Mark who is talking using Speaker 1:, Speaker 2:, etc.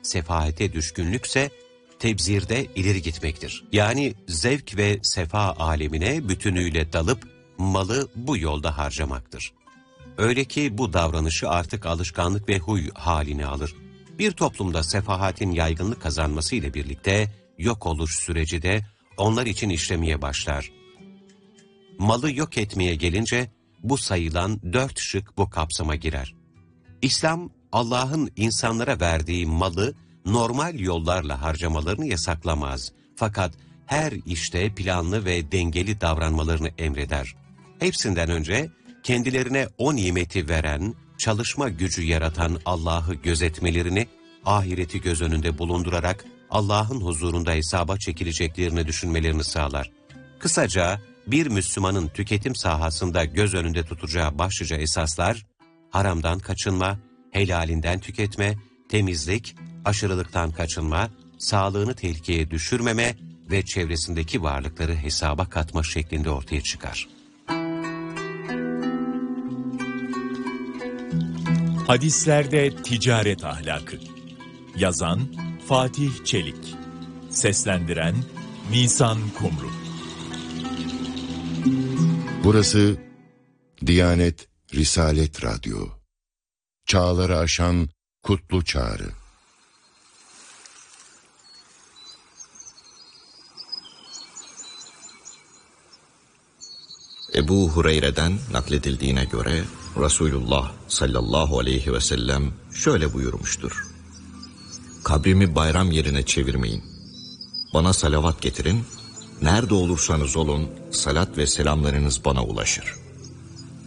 Speaker 1: sefahate düşkünlükse tebzirde ileri gitmektir. Yani zevk ve sefa alemine bütünüyle dalıp malı bu yolda harcamaktır. Öyle ki bu davranışı artık alışkanlık ve huy haline alır. Bir toplumda sefahatin yaygınlık kazanması ile birlikte yok oluş süreci de onlar için işlemeye başlar. Malı yok etmeye gelince bu sayılan 4 şık bu kapsama girer. İslam, Allah'ın insanlara verdiği malı normal yollarla harcamalarını yasaklamaz. Fakat her işte planlı ve dengeli davranmalarını emreder. Hepsinden önce kendilerine o nimeti veren, çalışma gücü yaratan Allah'ı gözetmelerini, ahireti göz önünde bulundurarak Allah'ın huzurunda hesaba çekileceklerini düşünmelerini sağlar. Kısaca bir Müslümanın tüketim sahasında göz önünde tutacağı başlıca esaslar, haramdan kaçınma, helalinden tüketme, temizlik, aşırılıktan kaçınma, sağlığını tehlikeye düşürmeme ve çevresindeki varlıkları hesaba katma şeklinde ortaya çıkar.
Speaker 2: Hadislerde ticaret ahlakı. Yazan Fatih Çelik. Seslendiren Nisan Kumru.
Speaker 3: Burası Diyanet Risalet Radyo. Çağları aşan kutlu çağrı.
Speaker 4: Ebu Hureyre'den nakledildiğine göre Resulullah sallallahu aleyhi ve sellem şöyle buyurmuştur. Kabrimi bayram yerine çevirmeyin. Bana salavat getirin. Nerede olursanız olun salat ve selamlarınız bana ulaşır.